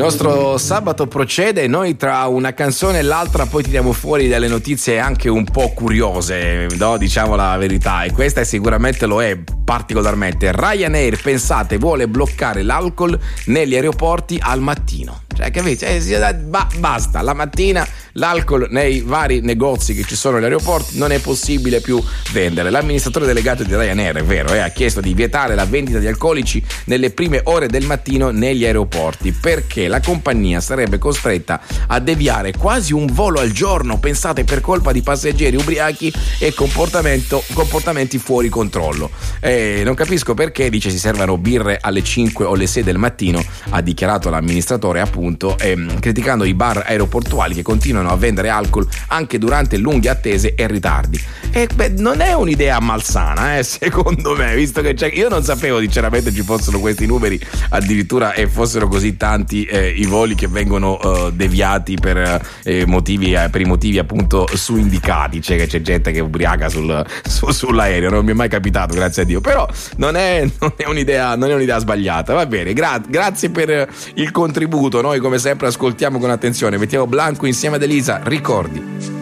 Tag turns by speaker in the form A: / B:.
A: nostro sabato procede, noi tra una canzone e l'altra poi tiriamo fuori delle notizie anche un po' curiose, no? Diciamo la verità, e questa sicuramente lo è particolarmente. Ryanair, pensate, vuole bloccare l'alcol negli aeroporti al mattino. Cioè, capite? Basta, la mattina l'alcol nei vari negozi che ci sono negli aeroporti non è possibile più vendere. L'amministratore delegato di Ryanair, è vero, ha chiesto di vietare la vendita di alcolici nelle prime ore del mattino negli aeroporti, perché la compagnia sarebbe costretta a deviare quasi un volo al giorno, pensate, per colpa di passeggeri ubriachi e comportamenti fuori controllo. Non capisco perché, dice, si servano birre alle 5 o alle 6 del mattino, ha dichiarato l'amministratore, appunto, criticando i bar aeroportuali che continuano a vendere alcol anche durante lunghe attese e ritardi. Non è un'idea malsana, secondo me, visto che io non sapevo sinceramente ci fossero questi numeri addirittura e fossero così tanti i voli che vengono deviati per i motivi appunto su indicati, cioè che c'è gente che ubriaca sull'aereo. Non mi è mai capitato, grazie a Dio, però non è un'idea sbagliata. Va bene, grazie per il contributo. Noi come sempre ascoltiamo con attenzione, mettiamo Blanco insieme ad Elisa, Ricordi.